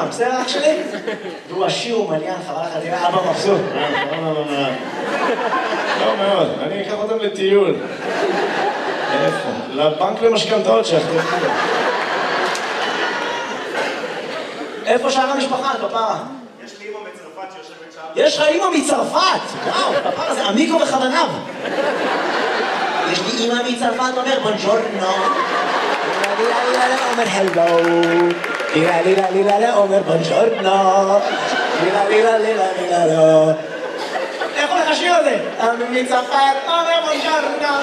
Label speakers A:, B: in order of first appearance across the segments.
A: כולם, בסדר אח שלי? והוא עשיר, הוא מליין, חבל לך, תראה, אבא מבסוט.
B: לא מאוד, אני אקח אותם לטיול. איפה? לבנק למשכנתאות שלך.
A: איפה שאר המשפחה, כפרה?
C: יש לי אמא מצרפת שיושבת שם.
A: יש לך אמא מצרפת! וואו, כפרה, זה עמיקו בכוונב. יש לי אמא מצרפת, אומר בונג'ורנו. אומר הלו. לילה, אומר בונג'ורנו. לילה. איך הולך השיר הזה? אמא מצרפת, אומר בונג'ורנו.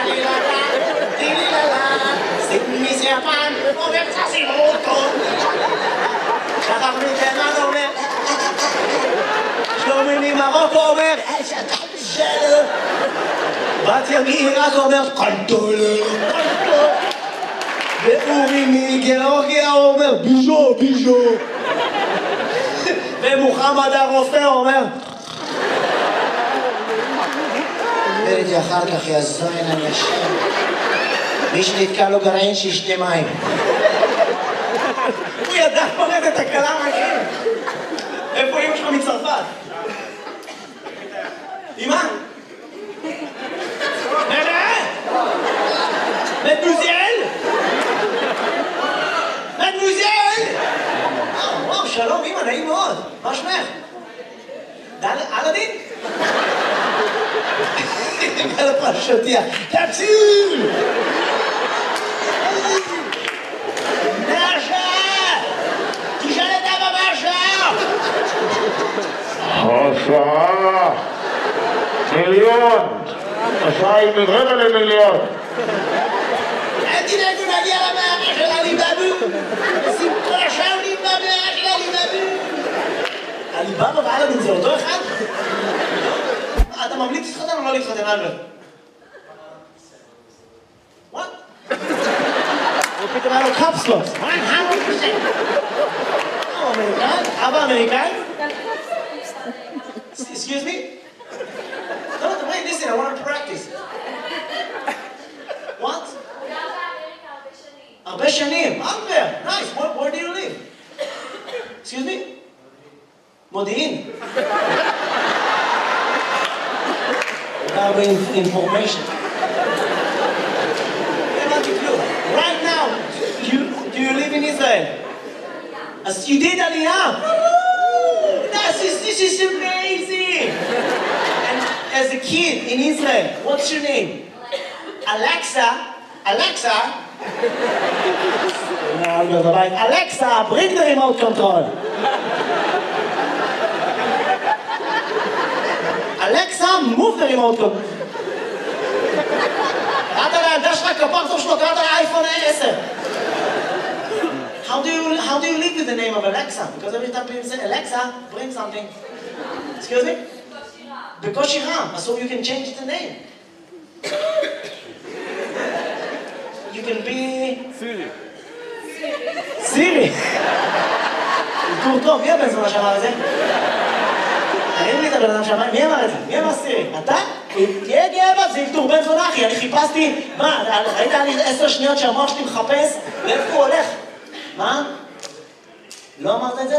A: לילה. סימי סיאפן, אומר צסימוטו. שחר מתימן אומר, שלומי ממרוקו אומר, שלום. בתיה מעיראק אומר, קנטולה. ואורי מגיאורגיה אומר, ביז'ו. ומוחמד הרופא אומר, וראיתי אחר כך יזוין אנשים. מי שנתקע לו גרעין שישתה מים. הוא ידע פורט את הקלה מהכם. איפה אמא שלך מצרפת? אמא? מדמוזל! וואו, שלום אמא, נעים מאוד. מה שמך? אלאדין? על הפרשותיה. תציל!
B: השעה מיליון. השעה היא מרבע למיליון.
A: תדאגו נגיע למאמר של עליבאבו. סיפור שם למאמר של עליבאבו. עליבאבו ואלאדין זה אותו אחד? אתה ממליץ להתחתן או לא להתחתן, אלברט? What? הוא פתאום היה לו קפסלוס. 100%. הוא אמריקאי? אבא אמריקאי? Excuse me? No, wait, listen, I want to practice. What? הרבה שנים. Albert, nice. Where do you live? Excuse me? מודיעין. הרבה information. Right now, do you live in Israel? As you did Aliyah. This is amazing! And as a kid in Israel, what's your name? Alexa? Alexa, bring the remote control. Alexa, move the remote control. קראת לילדה שלך כפרצוף שלו, קראת לאייפון 10. How do you live with the name of Alexa? Because every time people say, Alexa, bring something. Excuse me? Because Shiram. So you can change the name. You can be... Siri. טור טוב, מי הבן זונה שאמר את זה? תראי לי את הבן אדם שאמר, מי אמר את זה? מי אמר סירי? אתה? תהיה גאה בה, זה טור בן זונה אחי, אני חיפשתי... מה, ראית לי 10 שניות שהמוח שלי מחפש? לאיפה הוא הולך? מה? לא אמרת את זה?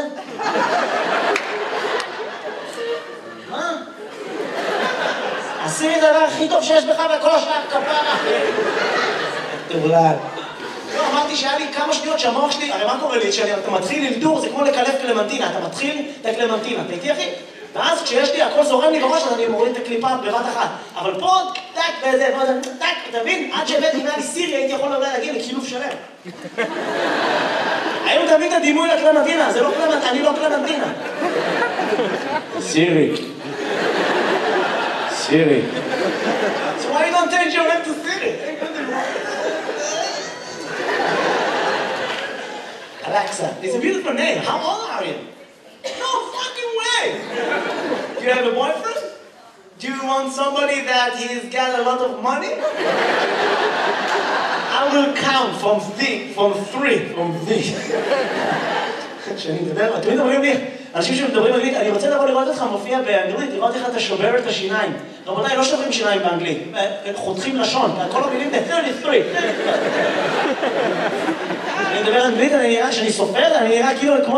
A: מה? עשירי את הדבר הכי טוב שיש בך וכל השאר כפרה. תאולל. לא, אמרתי שהיה לי כמה שניות שהמוח שלי, הרי מה קורה לי? כשאתה מתחיל ללדור, זה כמו לקלף קלמנטינה, אתה מתחיל את הקלמנטינה, אתה איתי אחי? ואז כשיש לי, הכל זורם לי בראש, אז אני מוריד את הקליפה בבת אחת. אבל פה, טק וזה, טק, אתה מבין? עד שהבאתי אם היה לי סירי, הייתי יכול אולי להגיע לכילוף שלם. היום תביא את הדימוי לקלמנטינה, זה לא קלמנטינה, אני לא קלמנטינה.
B: סירי.
A: So why you don't change your name to Siri? Alexa, it's a beautiful name. How old are you? No fucking way! Do you have a boyfriend? Do you want somebody that he's got a lot of money? I will count from three. כשאני מדבר, תמיד אומרים לי, אנשים שמדברים אנגלית, אני רוצה לבוא לראות אותך מופיע באנגלית, לראות איך אתה שובר את השיניים. רבותיי, לא שוברים שיניים באנגלית, חותכים לשון, כל המילים זה 33. אני מדבר אנגלית, אני נראה שאני סופר, אני נראה כאילו כמו